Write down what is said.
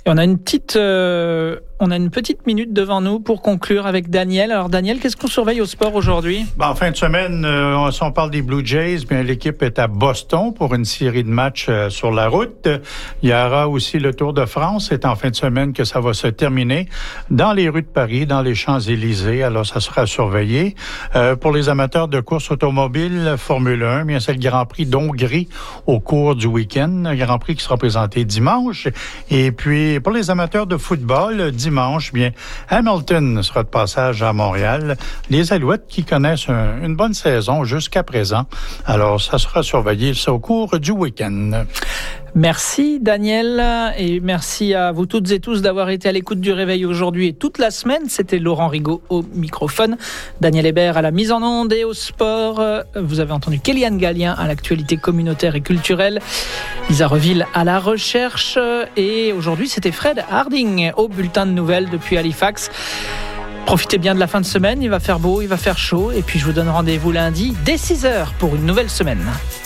Et on a une petite minute devant nous pour conclure avec Daniel. Alors Daniel, qu'est-ce qu'on surveille au sport aujourd'hui? En fin de semaine, si on parle des Blue Jays, bien l'équipe est à Boston pour une série de matchs sur la route. Il y aura aussi le Tour de France. C'est en fin de semaine que ça va se terminer dans les rues de Paris, dans les Champs-Élysées. Alors ça sera surveillé. Pour les amateurs de course automobile, Formule 1, bien c'est le Grand Prix d'Hongrie au cours du week-end. Un Grand Prix qui sera présenté dimanche. Et puis pour les amateurs de football, dimanche, bien Hamilton sera de passage à Montréal. Les Alouettes qui connaissent une bonne saison jusqu'à présent. Alors, ça sera surveillé au cours du week-end. Merci Daniel et merci à vous toutes et tous d'avoir été à l'écoute du Réveil aujourd'hui et toute la semaine. C'était Laurent Rigaud au microphone, Daniel Hébert à la mise en onde et au sport. Vous avez entendu Kéliane Gallien à l'actualité communautaire et culturelle, Lisa Reville à la recherche et aujourd'hui c'était Fred Harding au bulletin de nouvelles depuis Halifax. Profitez bien de la fin de semaine, il va faire beau, il va faire chaud et puis je vous donne rendez-vous lundi dès 6h pour une nouvelle semaine.